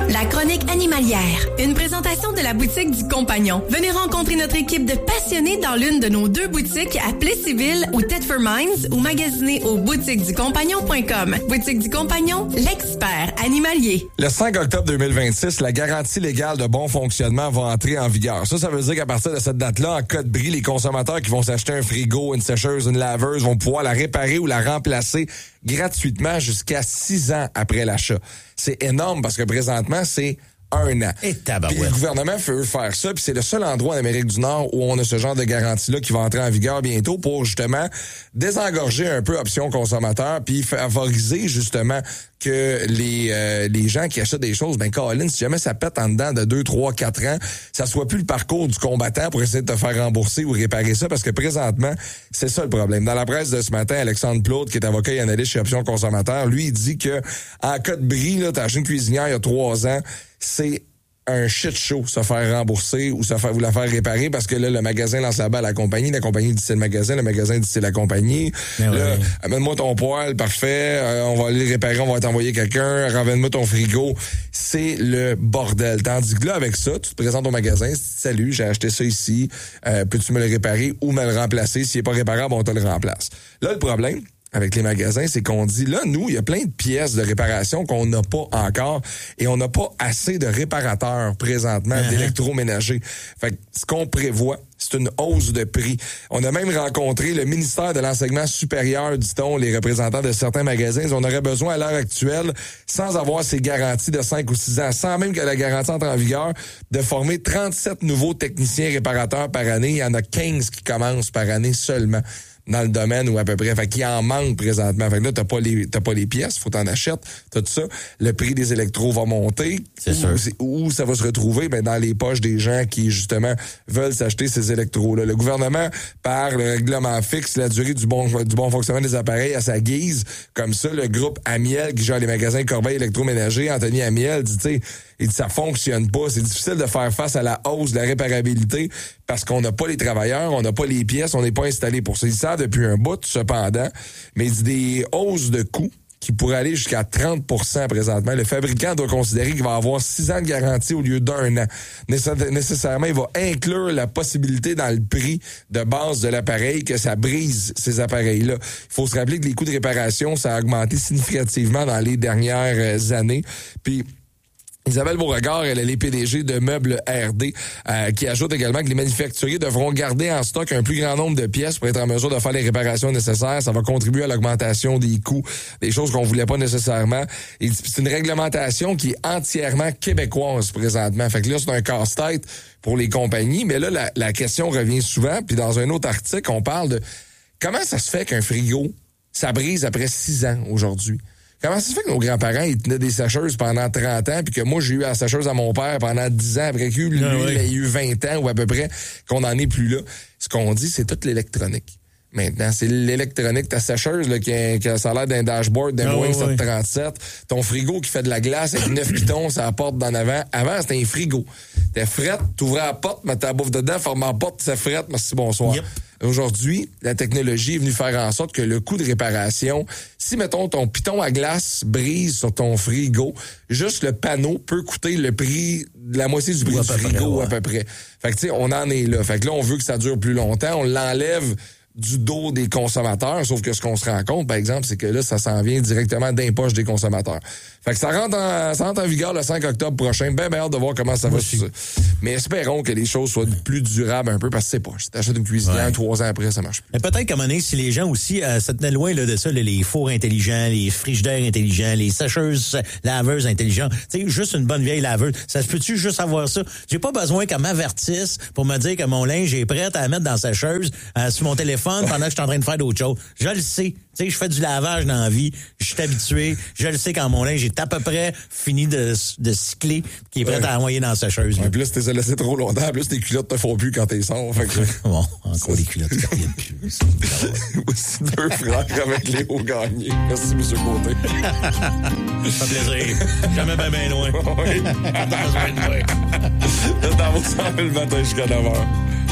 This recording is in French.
La chronique animalière. Une présentation de la boutique du Compagnon. Venez rencontrer notre équipe de passionnés dans l'une de nos 2 boutiques à Plessisville ou Thetford Mines ou magasiner au boutiqueducompagnon.com. Boutique du Compagnon, l'expert animalier. Le 5 octobre 2026, la garantie légale de bon fonctionnement va entrer en vigueur. Ça veut dire qu'à partir de cette date-là, en cas de bris, les consommateurs qui vont s'acheter un frigo, une sécheuse, une laveuse vont pouvoir la réparer ou la remplacer gratuitement jusqu'à 6 ans après l'achat. C'est énorme parce que présentement, c'est 1 an. Et puis le gouvernement veut faire ça, puis c'est le seul endroit en Amérique du Nord où on a ce genre de garantie-là qui va entrer en vigueur bientôt pour justement désengorger un peu option consommateur, puis favoriser justement que les gens qui achètent des choses, ben Colin, si jamais ça pète en dedans de 2, 3, 4 ans, ça soit plus le parcours du combattant pour essayer de te faire rembourser ou réparer ça, parce que présentement, c'est ça le problème. Dans la presse de ce matin, Alexandre Plaude, qui est avocat et analyste chez Option Consommateur, lui, il dit que en cas de bris, là, t'as acheté une cuisinière il y a 3 ans, c'est un shit show se faire rembourser ou vous la faire réparer parce que là, le magasin lance la balle à la compagnie dit c'est le magasin dit c'est la compagnie. Mais là, ouais. amène-moi ton poêle, parfait, on va aller le réparer, on va t'envoyer quelqu'un, ramène-moi ton frigo. C'est le bordel. Tandis que là, avec ça, tu te présentes au magasin, salut, j'ai acheté ça ici, peux-tu me le réparer ou me le remplacer? S'il est pas réparable, on te le remplace. Là, le problème avec les magasins, c'est qu'on dit, là, nous, il y a plein de pièces de réparation qu'on n'a pas encore et on n'a pas assez de réparateurs présentement d'électroménagers. Fait que ce qu'on prévoit, c'est une hausse de prix. On a même rencontré le ministère de l'Enseignement supérieur, dit-on, les représentants de certains magasins. On aurait besoin à l'heure actuelle, sans avoir ces garanties de 5 ou 6 ans, sans même que la garantie entre en vigueur, de former 37 nouveaux techniciens réparateurs par année. Il y en a 15 qui commencent par année seulement dans le domaine ou à peu près. Fait qu'il en manque présentement. Fait que là, t'as pas les pièces, faut t'en acheter, tout ça. Le prix des électros va monter. C'est sûr. Où ça va se retrouver? Ben, dans les poches des gens qui, justement, veulent s'acheter ces électros-là. Le gouvernement, par le règlement fixe, la durée du bon fonctionnement des appareils à sa guise. Comme ça, le groupe Amiel, qui gère les magasins Corbeil électroménager, Anthony Amiel, dit, tu sais, il dit ça fonctionne pas. C'est difficile de faire face à la hausse de la réparabilité parce qu'on n'a pas les travailleurs, on n'a pas les pièces, on n'est pas installé pour ça. Il sert depuis un bout, cependant, mais il dit des hausses de coûts qui pourraient aller jusqu'à 30% présentement. Le fabricant doit considérer qu'il va avoir 6 ans de garantie au lieu d'1 an. Nécessairement, il va inclure la possibilité dans le prix de base de l'appareil que ça brise ces appareils-là. Il faut se rappeler que les coûts de réparation, ça a augmenté significativement dans les dernières années. Puis Isabelle Beauregard, elle est les PDG de Meubles RD, qui ajoute également que les manufacturiers devront garder en stock un plus grand nombre de pièces pour être en mesure de faire les réparations nécessaires. Ça va contribuer à l'augmentation des coûts, des choses qu'on voulait pas nécessairement. Et c'est une réglementation qui est entièrement québécoise présentement. Fait que là, c'est un casse-tête pour les compagnies. Mais là, la question revient souvent. Puis dans un autre article, on parle de comment ça se fait qu'un frigo, ça brise après 6 ans aujourd'hui. Comment ça se fait que nos grands-parents, ils tenaient des sécheuses pendant 30 ans, puis que moi, j'ai eu la sécheuse à mon père pendant 10 ans, après que lui, il a eu 20 ans ou à peu près, qu'on n'en est plus là. Ce qu'on dit, c'est toute l'électronique. Maintenant, c'est l'électronique. Ta sécheuse là, qui a ça a l'air d'un dashboard d'un Boeing 737. Ton frigo qui fait de la glace avec 9 pitons, ça porte d'en avant. Avant, c'était un frigo. T'es frette, t'ouvrais la porte, mettais la bouffe dedans, fermais la porte, c'est frette, merci, bonsoir. Yep. Aujourd'hui, la technologie est venue faire en sorte que le coût de réparation, si, mettons, ton piton à glace brise sur ton frigo, juste le panneau peut coûter le prix de la moitié du prix du frigo à peu près. Fait que, tu sais, on en est là. Fait que là, on veut que ça dure plus longtemps. On l'enlève du dos des consommateurs, sauf que ce qu'on se rend compte, par exemple, c'est que là, ça s'en vient directement d'un poche des consommateurs. Fait que ça rentre en vigueur le 5 octobre prochain. Ben hâte de voir comment ça va se... Mais espérons que les choses soient plus durables un peu, parce que c'est pas. Si t'achètes une cuisinière, 3 ans après, ça marche plus. Mais peut-être qu'à un moment donné, si les gens aussi se tenaient loin là, de ça, les fours intelligents, les frigidaires intelligents, les sécheuses, laveuses intelligentes, tu sais, juste une bonne vieille laveuse, ça se peut-tu juste avoir ça? J'ai pas besoin qu'elle m'avertisse pour me dire que mon linge est prêt à la mettre dans la sécheuse sur mon téléphone pendant que je suis en train de faire d'autres choses. Je le sais. Tu sais, je fais du lavage dans la vie. Je suis habitué. Je le sais quand mon linge est à peu près fini de cycler, qui est prêt à envoyer dans la sécheuse. En plus, t'es laissé trop longtemps. En plus, tes culottes te font plus quand t'es sors. Fait que... Bon, encore les culottes qui reviennent plus. Aussi 2 frères avec Léo Gagné. Merci, M. Côté. Ça fait plaisir. Jamais bien loin. Oui. Dans vos 100 000 le matin jusqu'à 9h.